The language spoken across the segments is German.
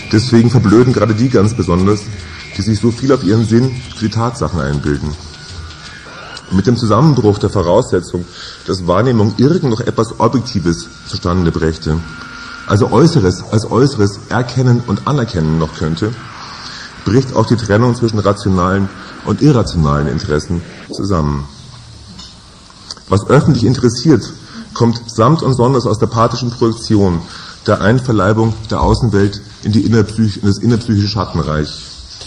Deswegen verblöden gerade die ganz besonders, die sich so viel auf ihren Sinn für die Tatsachen einbilden. Mit dem Zusammenbruch der Voraussetzung, dass Wahrnehmung irgend noch etwas Objektives zustande brächte, also Äußeres als Äußeres erkennen und anerkennen noch könnte, bricht auch die Trennung zwischen rationalen und irrationalen Interessen zusammen. Was öffentlich interessiert, kommt samt und sonders aus der pathischen Projektion, der Einverleibung der Außenwelt in das innerpsychische Schattenreich.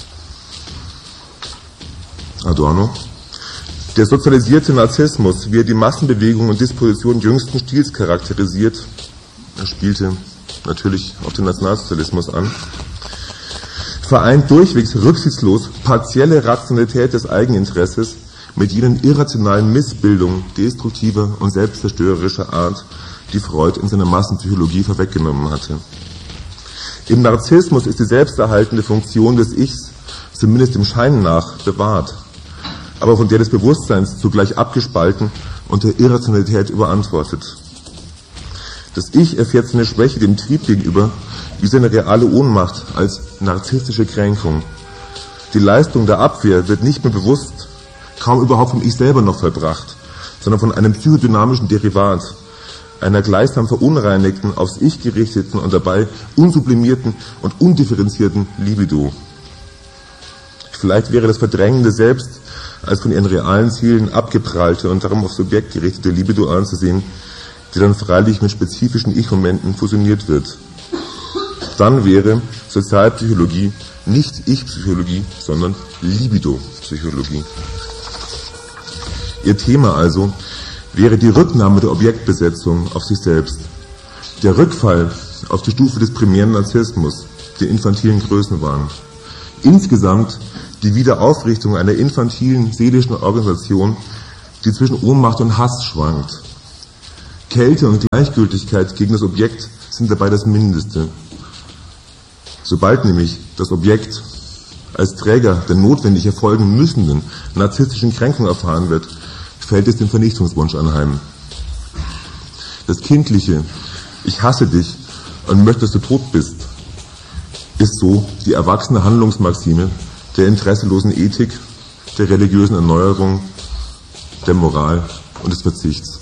Adorno. Der sozialisierte Narzissmus, wie er die Massenbewegung und Disposition jüngsten Stils charakterisiert, er spielte natürlich auf den Nationalsozialismus an, vereint durchwegs rücksichtslos partielle Rationalität des Eigeninteresses mit jenen irrationalen Missbildungen destruktiver und selbstzerstörerischer Art, die Freud in seiner Massenpsychologie vorweggenommen hatte. Im Narzissmus ist die selbsterhaltende Funktion des Ichs, zumindest dem Schein nach, bewahrt, aber von der des Bewusstseins zugleich abgespalten und der Irrationalität überantwortet. Das Ich erfährt seine Schwäche dem Trieb gegenüber wie seine reale Ohnmacht als narzisstische Kränkung. Die Leistung der Abwehr wird nicht mehr bewusst, kaum überhaupt vom Ich selber noch vollbracht, sondern von einem psychodynamischen Derivat, einer gleichsam verunreinigten, aufs Ich gerichteten und dabei unsublimierten und undifferenzierten Libido. Vielleicht wäre das Verdrängende Selbst als von ihren realen Zielen abgeprallte und darum aufs Subjekt gerichtete Libido anzusehen, die dann freilich mit spezifischen Ich-Momenten fusioniert wird. Dann wäre Sozialpsychologie nicht Ich-Psychologie, sondern Libido-Psychologie. Ihr Thema also wäre die Rücknahme der Objektbesetzung auf sich selbst, der Rückfall auf die Stufe des primären Narzissmus, den infantilen Größenwahn. Insgesamt die Wiederaufrichtung einer infantilen seelischen Organisation, die zwischen Ohnmacht und Hass schwankt. Kälte und Gleichgültigkeit gegen das Objekt sind dabei das Mindeste. Sobald nämlich das Objekt als Träger der notwendig erfolgen müssenden narzisstischen Kränkung erfahren wird, fällt es dem Vernichtungswunsch anheim. Das kindliche Ich hasse dich und möchte, dass du tot bist, ist so die erwachsene Handlungsmaxime der interesselosen Ethik, der religiösen Erneuerung, der Moral und des Verzichts.